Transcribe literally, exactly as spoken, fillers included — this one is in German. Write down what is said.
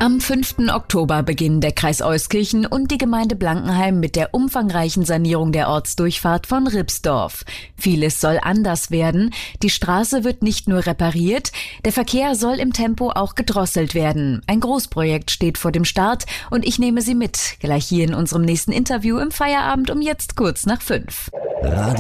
Am fünften Oktober beginnen der Kreis Euskirchen und die Gemeinde Blankenheim mit der umfangreichen Sanierung der Ortsdurchfahrt von Ripsdorf. Vieles soll anders werden. Die Straße wird nicht nur repariert, der Verkehr soll im Tempo auch gedrosselt werden. Ein Großprojekt steht vor dem Start und ich nehme Sie mit, gleich hier in unserem nächsten Interview im Feierabend um jetzt kurz nach fünf. Radio